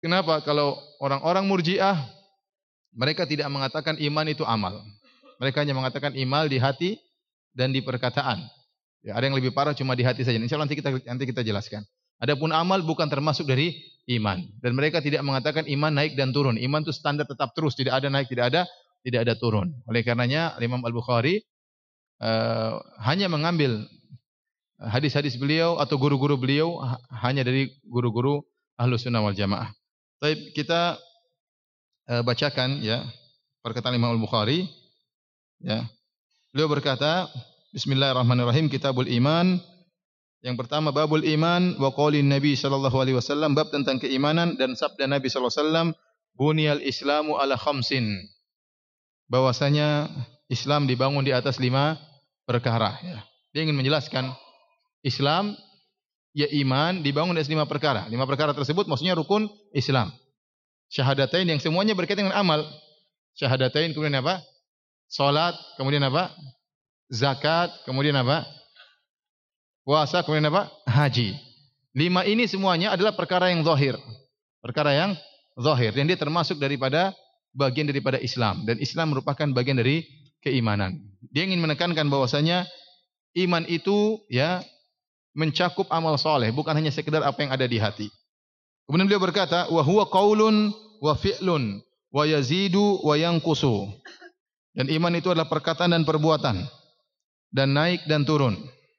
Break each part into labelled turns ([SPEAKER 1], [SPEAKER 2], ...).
[SPEAKER 1] Kenapa? Kalau orang-orang Murji'ah, mereka tidak mengatakan iman itu amal. Mereka hanya mengatakan iman di hati dan di perkataan. Ya, ada yang lebih parah cuma di hati saja. Insyaallah nanti kita jelaskan. Adapun amal bukan termasuk dari iman, dan mereka tidak mengatakan iman naik dan turun. Iman itu standar tetap terus, tidak ada naik, tidak ada turun. Oleh karenanya Imam Al-Bukhari hanya mengambil hadis-hadis beliau atau guru-guru beliau hanya dari guru-guru Ahlus Sunnah wal Jamaah. Baik, kita bacakan ya perkataan Imam Al-Bukhari ya. Beliau berkata, Bismillahirrahmanirrahim, Kitabul Iman. Yang pertama, babul iman wa qaulin Nabi sallallahu alaihi wasallam, bab tentang keimanan dan sabda Nabi sallallahu alaihi wasallam, buniyal islamu ala khamsin. Bahwasanya Islam dibangun di atas 5 perkara ya. Dia ingin menjelaskan Islam ya iman dibangun di atas 5 perkara. 5 perkara tersebut maksudnya rukun Islam. Syahadatain yang semuanya berkaitan dengan amal. Syahadatain kemudian apa? Salat, kemudian apa? Zakat, kemudian apa? Puasa, kemudian apa? Haji. 5 ini semuanya adalah perkara yang zahir. Perkara yang zahir. Dan dia termasuk bagian daripada Islam. Dan Islam merupakan bagian dari keimanan. Dia ingin menekankan bahwasanya iman itu ya mencakup amal soleh, bukan hanya sekedar apa yang ada di hati. Kemudian beliau berkata, wa huwa qaulun wa fi'lun wa yazidu wa yanqusu. Dan iman itu adalah perkataan dan perbuatan, dan naik dan turun.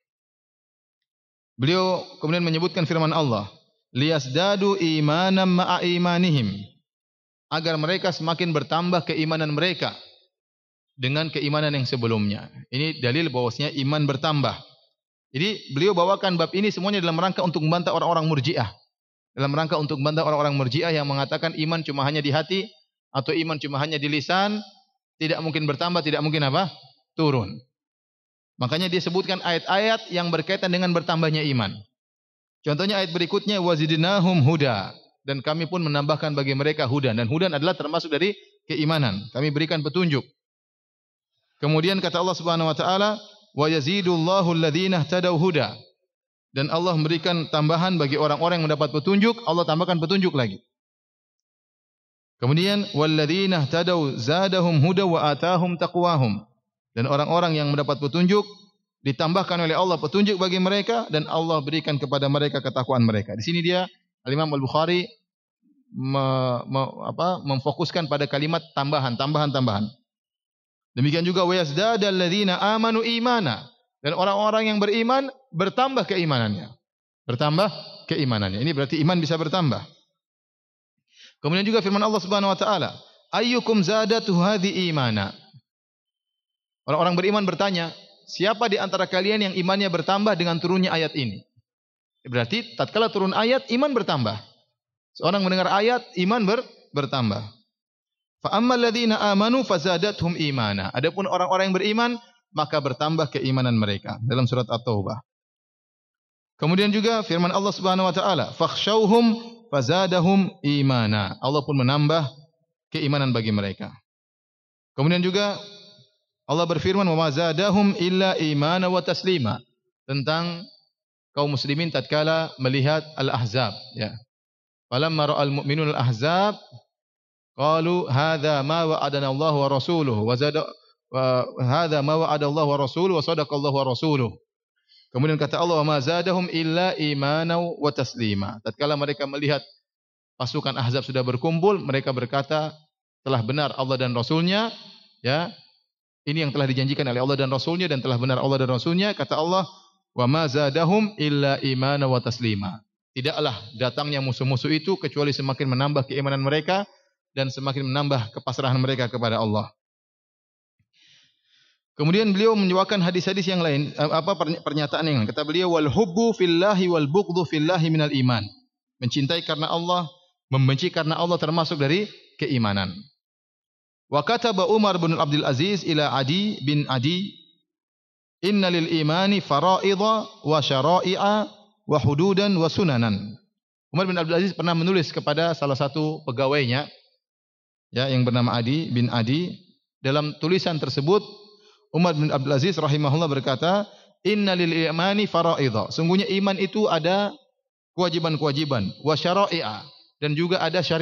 [SPEAKER 1] Beliau kemudian menyebutkan firman Allah, liyasdadu imanan ma'a imanihim, agar mereka semakin bertambah keimanan mereka dengan keimanan yang sebelumnya. Ini dalil bahwasanya iman bertambah. Jadi beliau bawakan bab ini semuanya dalam rangka untuk membantah orang-orang Murji'ah. Dalam rangka untuk membantah orang-orang Murji'ah yang mengatakan iman cuma hanya di hati atau iman cuma hanya di lisan, tidak mungkin bertambah, tidak mungkin apa? Turun. Makanya dia sebutkan ayat-ayat yang berkaitan dengan bertambahnya iman. Contohnya ayat berikutnya, wazidnahum huda, dan kami pun menambahkan bagi mereka hudan, dan hudan adalah termasuk dari keimanan. Kami berikan petunjuk. Kemudian kata Allah Subhanahu wa taala, wa yazidullahu alladhina ihtadaw huda, dan Allah memberikan tambahan bagi orang-orang yang mendapat petunjuk, Allah tambahkan petunjuk lagi. Kemudian walladzina ihtadaw zadahum huda wa atahum taqwahum, dan orang-orang yang mendapat petunjuk ditambahkan oleh Allah petunjuk bagi mereka, dan Allah berikan kepada mereka ketakwaan mereka. Di sini dia Al-Imam Al-Bukhari memfokuskan pada kalimat tambahan. Demikian juga wa yazdadal ladzina amanu imana, dan orang-orang yang beriman bertambah keimanannya. Ini berarti iman bisa bertambah. Kemudian juga firman Allah Subhanahu wa taala, ayyukum zadatu hadhi imana. Orang-orang beriman bertanya, siapa di antara kalian yang imannya bertambah dengan turunnya ayat ini? Berarti tatkala turun ayat, iman bertambah. Seorang mendengar ayat, iman bertambah. Fa ammal ladzina amanu fazadathum imana. Adapun orang-orang yang beriman, maka bertambah keimanan mereka. Dalam surat At-Taubah. Kemudian juga firman Allah Subhanahu wa taala, fakhshawhum fazadahum imana. Allah pun menambah keimanan bagi mereka. Kemudian juga Allah berfirman, wa ma zadahum illa imana wa taslima, tentang kaum muslimin tatkala melihat al-ahzab ya. Falamma ra'al mu'minun al-ahzab qalu hadza ma wa'adana Allah wa rasuluhu wa hadza ma wa'ada Allah wa rasuluhu wa sadaqa Allah wa rasuluhu. Kemudian kata Allah, wa ma zadahum illa imana wa taslima. Tatkala mereka melihat pasukan Ahzab sudah berkumpul, mereka berkata, telah benar Allah dan Rasulnya ya. Ini yang telah dijanjikan oleh Allah dan Rasulnya, dan telah benar Allah dan Rasulnya. Kata Allah, wa ma zadahum illa imana wa taslima. Tidaklah datangnya musuh-musuh itu kecuali semakin menambah keimanan mereka dan semakin menambah kepasrahan mereka kepada Allah. Kemudian beliau menyewakan hadis-hadis yang lain, pernyataan yang lain. Kata beliau, wal hubbu fillahi wal bughdhu fillahi minal iman. Mencintai karena Allah, membenci karena Allah termasuk dari keimanan. Wa kataba Umar bin Abdul Aziz ila Adi bin Adi, inna lil imani fara'idha wa syara'i'a wa hududan wa sunanan. Umar bin Abdul Aziz pernah menulis kepada salah satu pegawainya ya, yang bernama Adi bin Adi. Dalam tulisan tersebut Umar bin Abdul Aziz rahimahullah berkata, inna lil imani fara'idha, sungguhnya iman itu ada kewajiban-kewajiban, wa syara'i'a, dan juga ada syariat